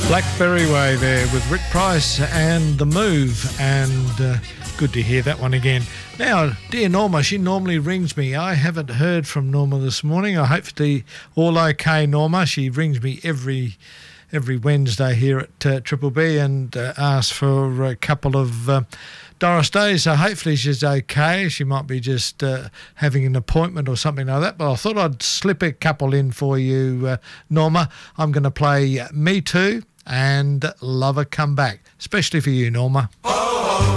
Blackberry Way there with Rick Price and The Move, and good to hear that one again. Now, dear Norma, she normally rings me. I haven't heard from Norma this morning. I hope all okay, Norma. She rings me every Wednesday here at Triple B and asks for a couple of Doris Day, so hopefully she's okay. She might be just having an appointment or something like that, but I thought I'd slip a couple in for you, Norma. I'm going to play Me Too and Lover Come Back, especially for you, Norma.